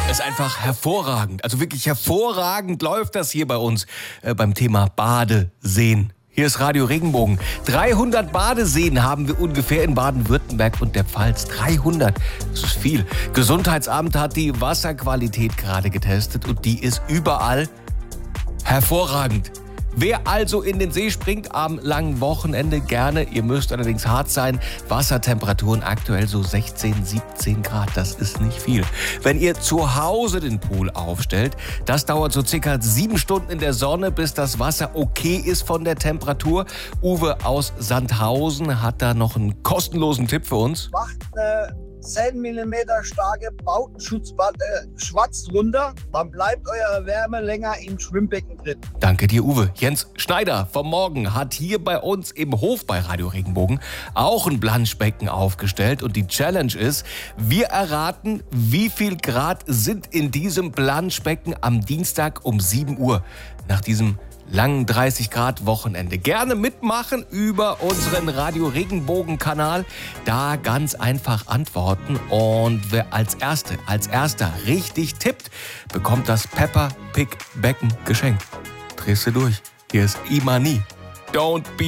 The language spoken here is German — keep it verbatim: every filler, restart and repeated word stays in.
Ist einfach hervorragend. Also wirklich hervorragend läuft das hier bei uns äh, beim Thema Badeseen. Hier ist Radio Regenbogen. dreihundert Badeseen haben wir ungefähr in Baden-Württemberg und der Pfalz. dreihundert, das ist viel. Gesundheitsamt hat die Wasserqualität gerade getestet und die ist überall hervorragend. Wer also in den See springt am langen Wochenende, gerne. Ihr müsst allerdings hart sein. Wassertemperaturen aktuell so sechzehn, siebzehn Grad. Das ist nicht viel. Wenn ihr zu Hause den Pool aufstellt, das dauert so circa sieben Stunden in der Sonne, bis das Wasser okay ist von der Temperatur. Uwe aus Sandhausen hat da noch einen kostenlosen Tipp für uns. Macht eine zehn Millimeter starke Bautenschutzplatte schwarz runter, dann bleibt eure Wärme länger im Schwimmbecken drin. Danke dir, Uwe. Jens Schneider vom Morgen hat hier bei uns im Hof bei Radio Regenbogen auch ein Planschbecken aufgestellt. Und die Challenge ist, wir erraten, wie viel Grad sind in diesem Planschbecken am Dienstag um sieben Uhr nach diesem langen dreißig Grad Wochenende. Gerne mitmachen über unseren Radio Regenbogen Kanal. Da ganz einfach antworten. Und wer als Erste, als Erster richtig tippt, bekommt das Peppa Pig Becken geschenkt. Drehst du durch. Hier ist Imani. Don't be